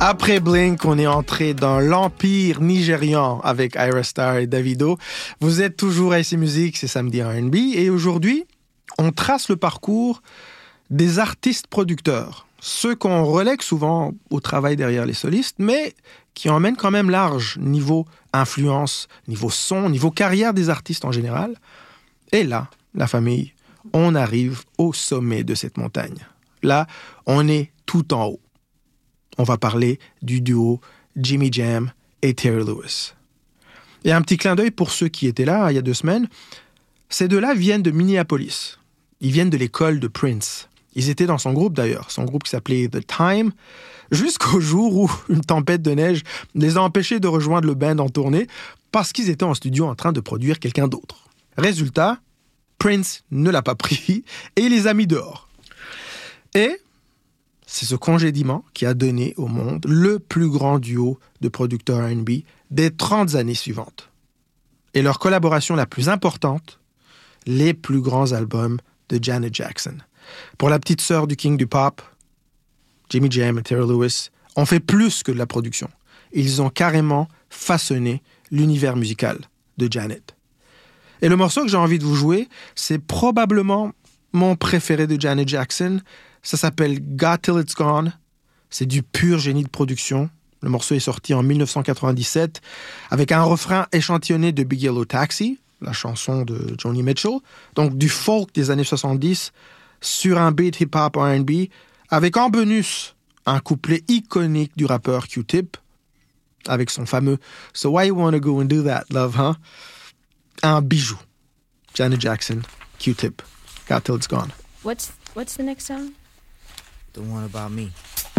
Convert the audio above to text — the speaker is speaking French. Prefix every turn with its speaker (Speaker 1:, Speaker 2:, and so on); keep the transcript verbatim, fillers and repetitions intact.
Speaker 1: Après Blink, on est entré dans l'empire nigérian avec Ayra Starr et Davido. Vous êtes toujours à I C Music, c'est Samedi R and B. Et aujourd'hui, on trace le parcours des artistes producteurs. Ceux qu'on relègue souvent au travail derrière les solistes, mais qui emmènent quand même large niveau influence, niveau son, niveau carrière des artistes en général. Et là, la famille, on arrive au sommet de cette montagne. Là, on est tout en haut. On va parler du duo Jimmy Jam et Terry Lewis. Et un petit clin d'œil pour ceux qui étaient là il y a deux semaines. Ces deux-là viennent de Minneapolis. Ils viennent de l'école de Prince. Ils étaient dans son groupe d'ailleurs, son groupe qui s'appelait The Time, jusqu'au jour où une tempête de neige les a empêchés de rejoindre le band en tournée parce qu'ils étaient en studio en train de produire quelqu'un d'autre. Résultat, Prince ne l'a pas pris et il les a mis dehors. Et c'est ce congédiement qui a donné au monde le plus grand duo de producteurs R and B des trente années suivantes. Et leur collaboration la plus importante, les plus grands albums de Janet Jackson. Pour la petite sœur du king du pop, Jimmy Jam et Terry Lewis ont fait plus que de la production. Ils ont carrément façonné l'univers musical de Janet. Et le morceau que j'ai envie de vous jouer, c'est probablement mon préféré de Janet Jackson. Ça s'appelle Got Till It's Gone. C'est du pur génie de production. Le morceau est sorti en dix-neuf cent quatre-vingt-dix-sept avec un refrain échantillonné de Big Yellow Taxi, la chanson de Joni Mitchell. Donc du folk des années soixante-dix sur un beat hip-hop R and B avec en bonus un couplet iconique du rappeur Q-Tip avec son fameux « So why you wanna go and do that, love, huh ?» Un bijou. Janet Jackson, Q-Tip, Got Till It's Gone.
Speaker 2: What's, what's the next song?
Speaker 3: The one about me.